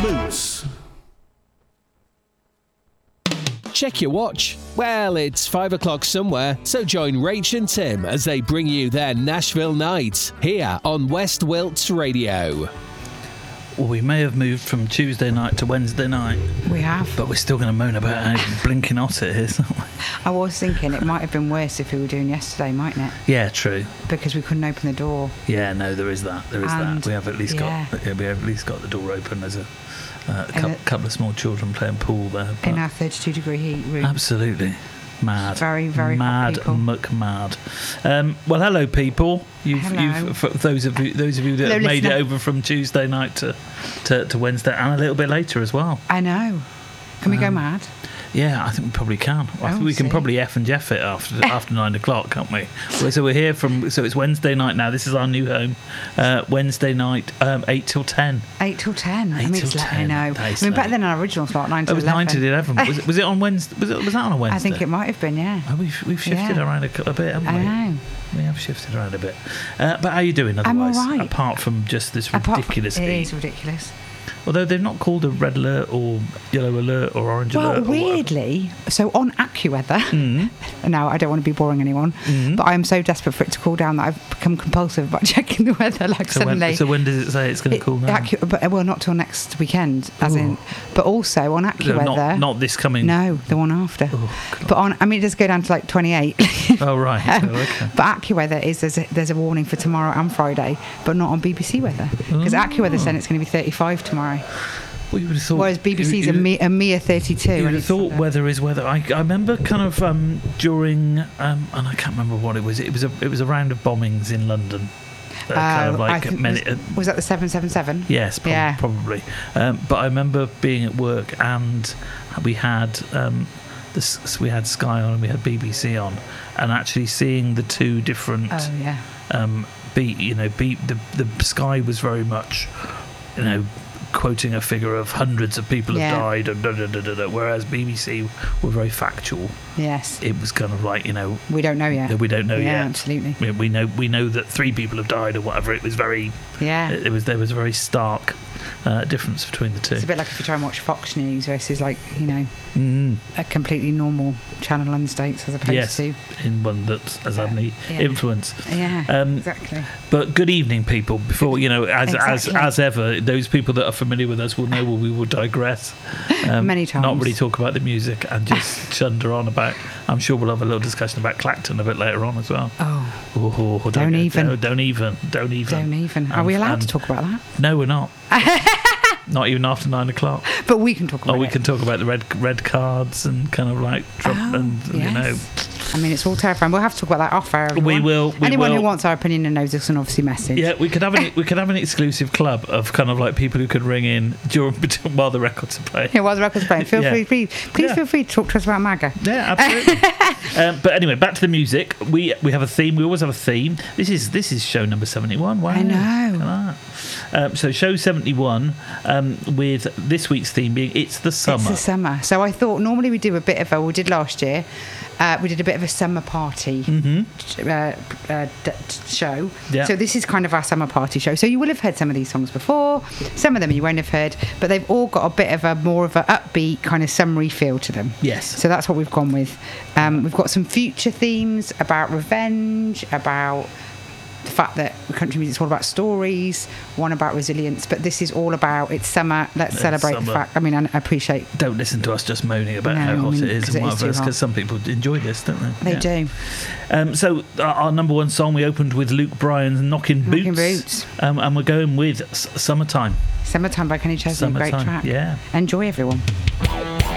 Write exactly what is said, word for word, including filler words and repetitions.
Moose. Check your watch. Well, it's five o'clock somewhere, so join Rach and Tim as they bring you their Nashville night here on West Wilts Radio. Well, we may have moved from Tuesday night to Wednesday night. We have. But we're still going to moan about how blinking hot it is, aren't we? I was thinking it might have been worse if we were doing yesterday, mightn't it? Yeah, true. Because we couldn't open the door. Yeah, no, there is that. There is And, that. We have at least yeah. got. Yeah, we have at least got the door open. There's a, uh, a In couple, a- couple of small children playing pool there. In our thirty-two degree heat room. Absolutely. Mad. Very, very hot mad, people. muck mad. Um, well, hello, people. You've, Hello. you've for those of you, those of you that Hello, have made listener. it over from Tuesday night to, to, to Wednesday, and a little bit later as well. I know. Can we go Um, mad? Yeah, I think we probably can. I think Oh, we can see. probably F and Jeff it after after nine o'clock, can't we? Well, so we're here from. So it's Wednesday night now. This is our new home. Uh, Wednesday night, um, eight till ten. eight till ten. I eight mean, it's till late, I ten. know. That I is mean, late. better than our original slot, nine It till was eleven. nine to eleven. Was it, was it on Wednesday? Was, it, was that on a Wednesday? I think it might have been, yeah. Oh, we've we've shifted Yeah. around a, cou- a bit, haven't we? I know. We have shifted around a bit. Uh, but how are you doing I'm all otherwise? right. Apart from just this Apart- ridiculous It heat. is ridiculous. Although they've not called a red alert or yellow alert or orange Well, alert. or whatever. weirdly, so on AccuWeather, Mm. now I don't want to be boring anyone, Mhm. but I'm so desperate for it to cool down that I've become compulsive about checking the weather. Like So suddenly, when, so when does it say it's going to It- cool down? Accu- but, well, not till next weekend, as Ooh. in. But also on No, AccuWeather, not, not this coming. no, the one after. Oh, God. But on, I mean, it does go down to like twenty-eight. Oh, right. Um, Oh, okay. But AccuWeather is there's a, there's a warning for tomorrow and Friday, but not on B B C weather because Oh. AccuWeather said it's going to be thirty-five tomorrow, Well, you would have thought, whereas B B C's you, a, you, me, a mere thirty-two. you would and have it's thought like- weather is weather. I, I remember kind of um, during, um, and I can't remember what it was. It was a it was a round of bombings in London. Uh, kind of Uh, I like think- many, was, was that the seven seven seven? Yes, prob- Yeah. probably. Um, but I remember being at work and we had um, this, we had Sky on and we had B B C on, and actually seeing the two different Oh yeah. um, beat. You know, beat the the Sky was very much, you know, quoting a figure of hundreds of people Yeah. have died, and da, da, da, da, da, whereas B B C were very factual. Yes. It was kind of like, you know, We don't know yet. that we don't know yeah, yet. absolutely. We, we know we know that three people have died or whatever. It was very. Yeah. It, it was there was a very stark uh, difference between the two. It's a bit like if you try and watch Fox News versus like, you know, Mm. a completely normal channel on the States as opposed Yes, to. in one that has had any Yeah. influence. Yeah. Um, exactly. But good evening, people. Before you know, as Exactly. as as ever, those people that are familiar with us will know well, we will digress um, Many times. Not really talk about the music and just chunder on about. I'm sure we'll have a little discussion about Clacton a bit later on as well. Oh, Oh, oh, oh, Don't go- even. Don't, don't even. Don't even. don't even. Are And- we allowed and- to talk about that? No, we're not. Not even after nine o'clock. But we can talk about Oh, we it. can talk about the red red cards and kind of like Trump Oh, and you know. yes. I mean, it's all terrifying. We'll have to talk about that off air. We everyone. will. We Anyone will. who wants our opinion and knows us can obviously message. Yeah, we could have an we could have an exclusive club of kind of like people who could ring in during while the records are playing. Yeah, while the record's playing, feel Yeah. free, please, please Yeah. feel free to talk to us about MAGA. Yeah, absolutely. um, but anyway, back to the music. We we have a theme. We always have a theme. This is this is show number seventy-one. Wow, I know. Look at that. Um, so show seventy-one um, with this week's theme being "It's the Summer." It's the summer. So I thought normally we do a bit of a, we did last year, uh, we did a bit of a summer party Mm-hmm. uh, uh, d- show. Yeah. So this is kind of our summer party show. So you will have heard some of these songs before, some of them you won't have heard, but they've all got a bit of a more of a upbeat kind of summery feel to them. Yes. So that's what we've gone with. Um, we've got some future themes about revenge, about the fact that country music's all about stories, one about resilience, but this is all about it's summer. Let's It's celebrate summer. the fact. I mean, I appreciate Don't listen to us just moaning about No, how I hot mean, it is 'cause and it is whatever, too hot. because some people enjoy this, don't they? they Yeah. do. Um, so our, our number one song, we opened with Luke Bryan's "Knocking Boots," Knocking Boots. Um, and we're going with S- "Summertime." Summertime by Kenny Chesney, great Summertime, track. yeah. Enjoy, everyone.